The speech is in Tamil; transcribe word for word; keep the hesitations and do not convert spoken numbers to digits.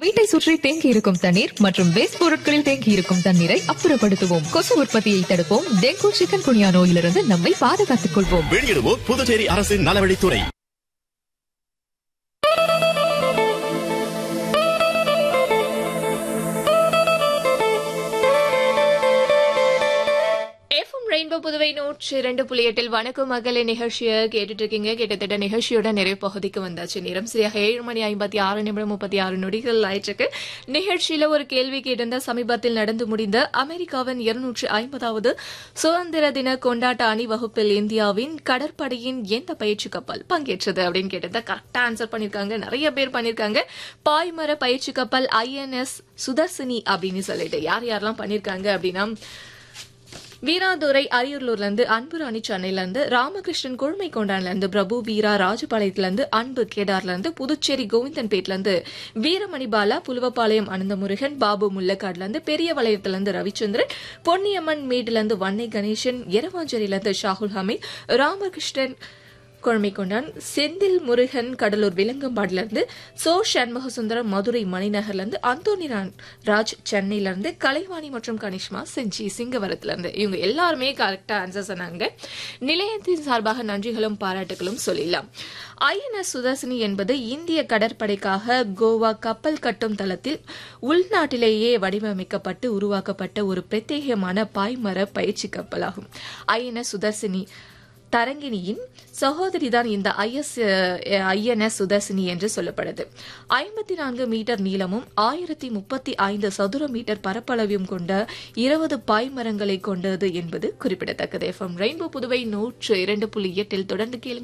வீட்டை சுற்றி தேங்கி இருக்கும் தண்ணீர் மற்றும் வேஸ்ட் பொருட்களில் தேங்கி இருக்கும் தண்ணீரை அப்புறப்படுத்துவோம். கொசு உற்பத்தியை தடுப்போம். டெங்கு, சிக்கன் குனியா நோயிலிருந்து நம்மை பாதுகாத்துக் கொள்வோம். வெளியிடுவோம் புதுச்சேரி அரசின் நலவழித்துறை. ரெயின்போ புதுவை நூற்றி இரண்டு புள்ளி எட்டில் வணக்கம் மகளே நிகழ்ச்சியை கேட்டுட்டு இருக்கீங்க. கிட்டத்தட்ட நிகழ்ச்சியோட நிறைய பகுதிக்கு வந்தாச்சு. நேரம் சரியாக ஏழு மணி ஐம்பத்தி ஆறு நிமிடம் முப்பத்தி ஆறு நொடிகள் ஆயிற்றுக்கு. நிகழ்ச்சியில ஒரு கேள்வி கேட்டிருந்த சமீபத்தில் நடந்து முடிந்த அமெரிக்காவின் இருநூற்றி ஐம்பதாவது சுதந்திர தின கொண்டாட்ட அணிவகுப்பில் இந்தியாவின் கடற்படையின் எந்த பயிற்சி கப்பல் பங்கேற்றது அப்படின்னு கேட்டிருந்தா கரெக்டா ஆன்சர் பண்ணிருக்காங்க. நிறைய பேர் பண்ணிருக்காங்க. பாய்மர பயிற்சி கப்பல் ஐ என் எஸ் சுதர்சினி அப்படின்னு சொல்லிட்டு யார் யாரெல்லாம் பண்ணிருக்காங்க அப்படின்னா வீராதுரை அரியூர்ல இருந்து, அன்புராணி சென்னையில இருந்து, ராமகிருஷ்ணன் குழுமை கொண்டான்ல இருந்து, பிரபு வீரா ராஜபாளையத்துல இருந்து, அன்பு கேடார்ல இருந்து, புதுச்சேரி கோவிந்தன்பேட்ல இருந்து வீரமணி பாலா, புலுவப்பாளையம் அனந்தமுருகன், பாபு முல்லக்காடுல இருந்து, பெரிய வளையத்துல இருந்து ரவிச்சந்திரன், பொன்னியம்மன் மேடுல இருந்து வன்னை கணேசன், எரவாஞ்சேரியில இருந்து ஷாகுல் ஹமீத், ராமகிருஷ்ணன் குழமை கொண்டான், செந்தில் முருகன் கடலூர் விலங்கம்பாடுல இருந்து, சோ சண்முக சுந்தரம் மதுரை மணிநகர்ல இருந்து, அந்தோனி ராஜ் சென்னையில இருந்து, கலைவாணி மற்றும் கனிஷ்மா செஞ்சி சிங்கவரத்துல இருந்து இவங்க எல்லாருமே கரெக்டா ஆன்சர் சொன்னாங்க. நிலையத்தின் சார்பாக நன்றிகளும் பாராட்டுகளும் சொல்லலாம். ஐ என் எஸ் சுதர்சினி என்பது இந்திய கடற்படைக்காக கோவா கப்பல் கட்டும் தளத்தில் உள்நாட்டிலேயே வடிவமைக்கப்பட்டு உருவாக்கப்பட்ட ஒரு பிரத்யேகமான பாய்மர பயிற்சி கப்பலாகும். ஐ என் எஸ் சுதர்சினி தரங்கிணியின் சகோதரிதான் இந்த ஐ என் எஸ் சுதர்சினி என்று சொல்லப்படுது. ஐம்பத்தி நான்கு மீட்டர் நீளமும் ஆயிரத்தி முப்பத்தி ஐந்து சதுர மீட்டர் பரப்பளவையும் கொண்ட இருபது பாய்மரங்களை கொண்டது என்பது குறிப்பிடத்தக்கது. எஃப்எம் ரெயின்போ புதுவை நூற்று இரண்டு புள்ளி எட்டில் தொடர்ந்து கேளுங்க.